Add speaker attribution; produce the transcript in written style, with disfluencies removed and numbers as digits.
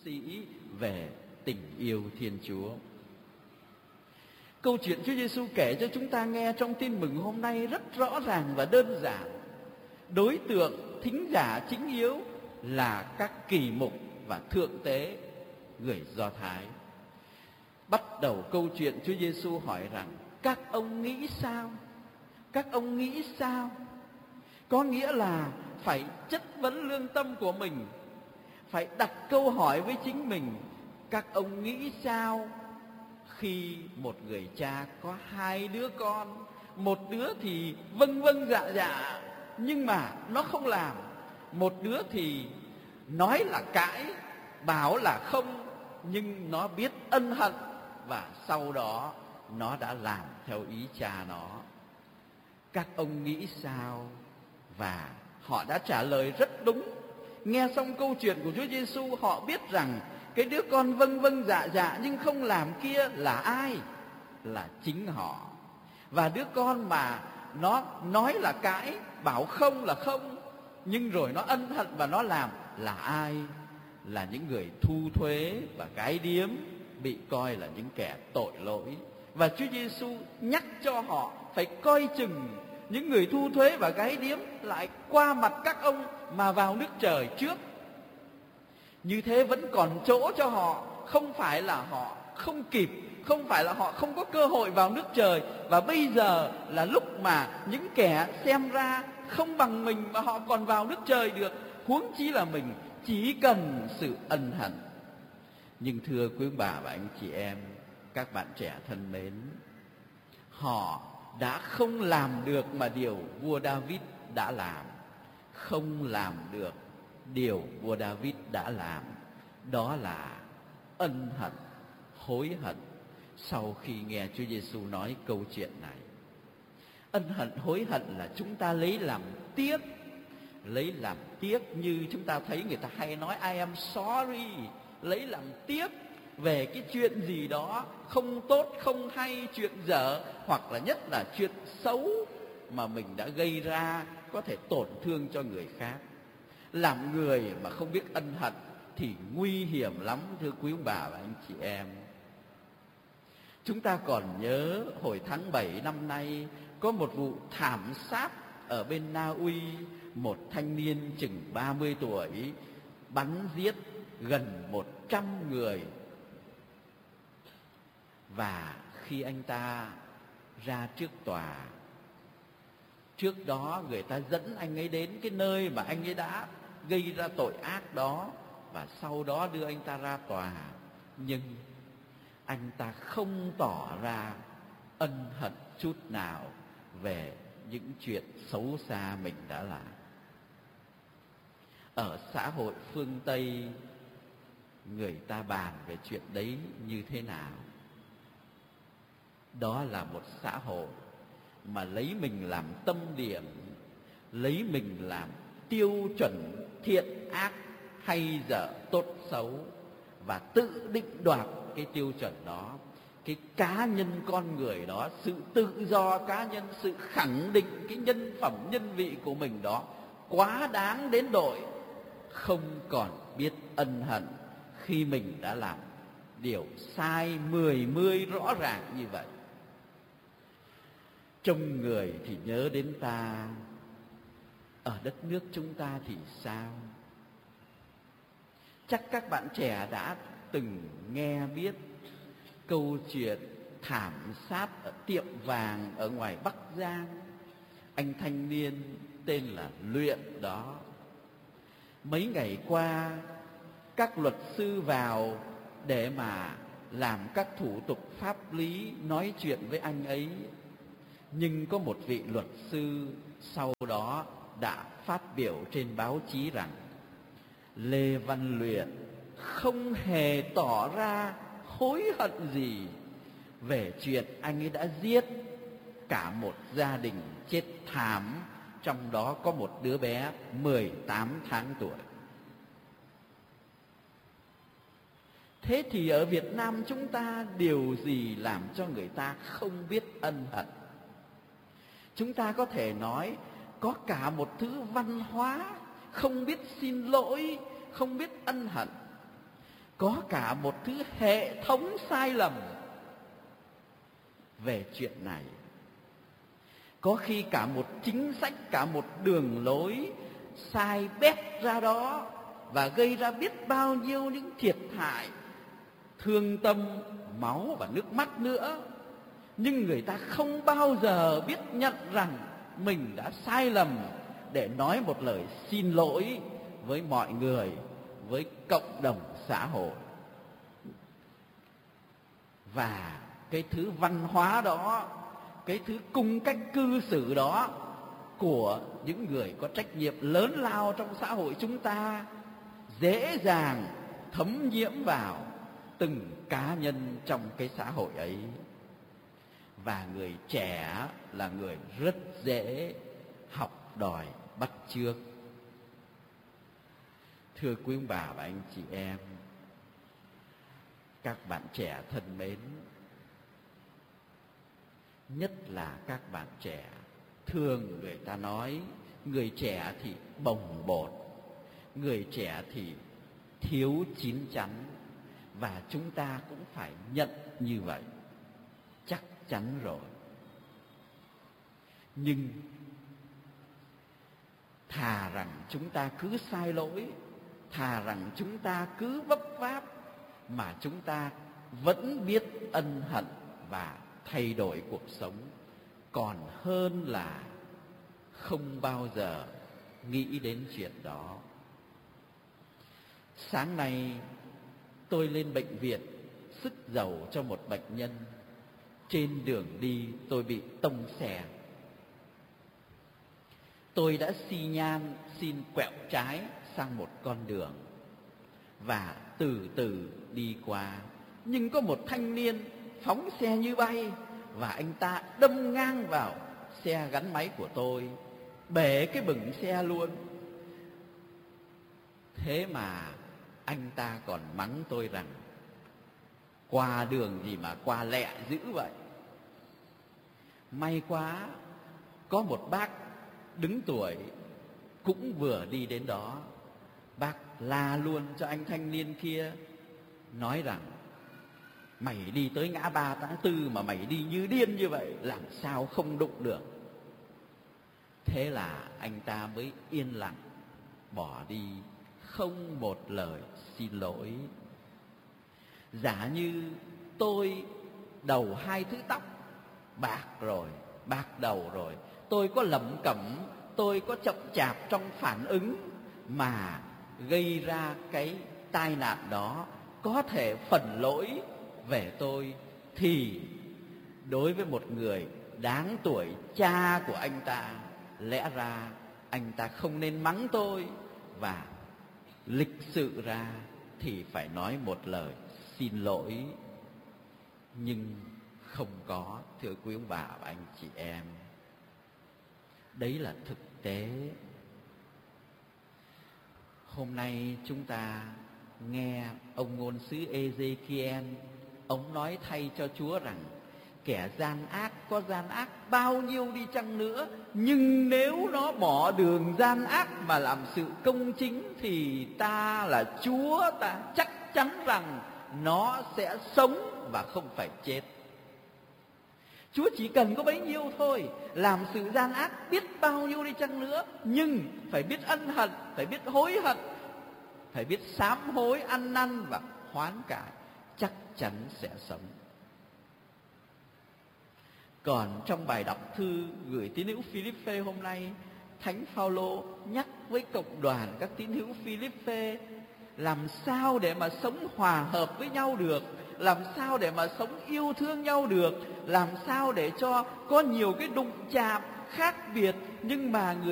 Speaker 1: sĩ về tình yêu Thiên Chúa. Câu chuyện Chúa Giêsu kể cho chúng ta nghe trong tin mừng hôm nay rất rõ ràng và đơn giản. Đối tượng thính giả chính yếu là các kỳ mục và thượng tế người Do Thái. Bắt đầu câu chuyện, Chúa Giêsu hỏi rằng: các ông nghĩ sao? Các ông nghĩ sao? Có nghĩa là phải chất vấn lương tâm của mình, phải đặt câu hỏi với chính mình: các ông nghĩ sao khi một người cha có hai đứa con, một đứa thì vâng vâng dạ dạ nhưng mà nó không làm, một đứa thì nói là cãi, bảo là không, nhưng nó biết ân hận và sau đó nó đã làm theo ý cha nó. Các ông nghĩ sao? Và họ đã trả lời rất đúng. Nghe xong câu chuyện của Chúa Giêsu, họ biết rằng cái đứa con vâng vâng dạ dạ nhưng không làm kia là ai? Là chính họ. Và đứa con mà nó nói là cãi, bảo không là không, nhưng rồi nó ân hận và nó làm là ai? Là những người thu thuế và gái điếm, bị coi là những kẻ tội lỗi. Và Chúa Giêsu nhắc cho họ phải coi chừng những người thu thuế và gái điếm lại qua mặt các ông mà vào nước trời trước. Như thế vẫn còn chỗ cho họ, không phải là họ không kịp, không phải là họ không có cơ hội vào nước trời. Và bây giờ là lúc mà những kẻ xem ra không bằng mình mà họ còn vào nước trời được, huống chi là mình chỉ cần sự ân hận. Nhưng thưa quý bà và anh chị em, các bạn trẻ thân mến, họ đã không làm được mà điều vua David đã làm. Không làm được điều vua David đã làm, đó là ân hận, hối hận sau khi nghe Chúa Giêsu nói câu chuyện này. Ân hận, hối hận là chúng ta lấy làm tiếc. Lấy làm tiếc, như chúng ta thấy người ta hay nói I am sorry. Lấy làm tiếc về cái chuyện gì đó không tốt, không hay, chuyện dở, hoặc là nhất là chuyện xấu mà mình đã gây ra, có thể tổn thương cho người khác. Làm người mà không biết ân hận thì nguy hiểm lắm, thưa quý ông bà và anh chị em. Chúng ta còn nhớ hồi tháng 7 năm nay có một vụ thảm sát ở bên Na Uy. Một thanh niên chừng 30 tuổi bắn giết gần 100 người. Và khi anh ta ra trước tòa, trước đó người ta dẫn anh ấy đến cái nơi mà anh ấy đã gây ra tội ác đó, và sau đó đưa anh ta ra tòa. Nhưng anh ta không tỏ ra ân hận chút nào về những chuyện xấu xa mình đã làm. Ở xã hội phương Tây, người ta bàn về chuyện đấy như thế nào? Đó là một xã hội mà lấy mình làm tâm điểm, lấy mình làm tiêu chuẩn thiện ác, hay dở, tốt xấu, và tự định đoạt cái tiêu chuẩn đó. Cái cá nhân con người đó, sự tự do cá nhân, sự khẳng định cái nhân phẩm nhân vị của mình đó quá đáng đến độ không còn biết ân hận khi mình đã làm điều sai mươi rõ ràng như vậy. Trông người thì nhớ đến ta, ở đất nước chúng ta thì sao? Chắc các bạn trẻ đã từng nghe biết câu chuyện thảm sát ở tiệm vàng ở ngoài Bắc Giang. Anh thanh niên tên là Luyện đó. Mấy ngày qua, các luật sư vào để mà làm các thủ tục pháp lý, nói chuyện với anh ấy. Nhưng có một vị luật sư sau đó đã phát biểu trên báo chí rằng Lê Văn Luyện không hề tỏ ra hối hận gì về chuyện anh ấy đã giết cả một gia đình chết thảm, trong đó có một đứa bé 18 tháng tuổi. Thế thì ở Việt Nam chúng ta điều gì làm cho người ta không biết ân hận? Chúng ta có thể nói có cả một thứ văn hóa không biết xin lỗi, không biết ân hận. có cả một thứ hệ thống sai lầm về chuyện này. Có khi cả một chính sách, cả một đường lối sai bét ra đó và gây ra biết bao nhiêu những thiệt hại, thương tâm, máu và nước mắt nữa. Nhưng người ta không bao giờ biết nhận rằng mình đã sai lầm để nói một lời xin lỗi với mọi người, với cộng đồng xã hội. Và cái thứ văn hóa đó, cái thứ cung cách cư xử đó của những người có trách nhiệm lớn lao trong xã hội chúng ta dễ dàng thấm nhiễm vào từng cá nhân trong cái xã hội ấy. Và người trẻ là người rất dễ học đòi bắt chước. Thưa quý ông bà và anh chị em, các bạn trẻ thân mến, nhất là các bạn trẻ, thường người ta nói người trẻ thì bồng bột, người trẻ thì thiếu chín chắn, và chúng ta cũng phải nhận như vậy, chắc chắn rồi. Nhưng thà rằng chúng ta cứ sai lỗi, thà rằng chúng ta cứ vấp váp, mà chúng ta vẫn biết ân hận và thay đổi cuộc sống, còn hơn là không bao giờ nghĩ đến chuyện đó. Sáng nay tôi lên bệnh viện sức dầu cho một bệnh nhân. Trên đường đi tôi bị tông xe. Tôi đã xi nhan xin quẹo trái sang một con đường và từ từ đi qua. Nhưng có một thanh niên phóng xe như bay, và anh ta đâm ngang vào xe gắn máy của tôi, bể cái bửng xe luôn. Thế mà anh ta còn mắng tôi rằng qua đường gì mà qua lẹ dữ vậy. May quá có một bác đứng tuổi cũng vừa đi đến đó. Bác la luôn cho anh thanh niên kia, nói rằng mày đi tới ngã 3 tháng 4 mà mày đi như điên như vậy, làm sao không đụng được. Thế là anh ta mới yên lặng bỏ đi, không một lời xin lỗi. Giả như tôi đầu 2 thứ tóc bạc rồi, bạc đầu rồi, tôi có lẩm cẩm, tôi có chậm chạp trong phản ứng mà gây ra cái tai nạn đó, có thể phần lỗi về tôi, thì đối với một người đáng tuổi cha của anh ta, lẽ ra anh ta không nên mắng tôi, và lịch sự ra thì phải nói một lời xin lỗi. Nhưng không có, thưa quý ông bà và anh chị em. Đấy là thực tế. Hôm nay chúng ta nghe ông ngôn sứ Ê-dê-ki-en, ông nói thay cho Chúa rằng kẻ gian ác có gian ác bao nhiêu đi chăng nữa, nhưng nếu nó bỏ đường gian ác mà làm sự công chính, thì ta là Chúa, ta chắc chắn rằng nó sẽ sống và không phải chết. Chúa chỉ cần có bấy nhiêu thôi, làm sự gian ác biết bao nhiêu đi chăng nữa, nhưng phải biết ân hận, phải biết hối hận, phải biết sám hối, ăn năn và hoán cải, chắc chắn sẽ sống. Còn trong bài đọc thư gửi tín hữu Philippe hôm nay, Thánh Phaolô nhắc với cộng đoàn các tín hữu Philippe làm sao để mà sống hòa hợp với nhau được, làm sao để mà sống yêu thương nhau được, làm sao để cho có nhiều cái đụng chạm khác biệt, nhưng mà người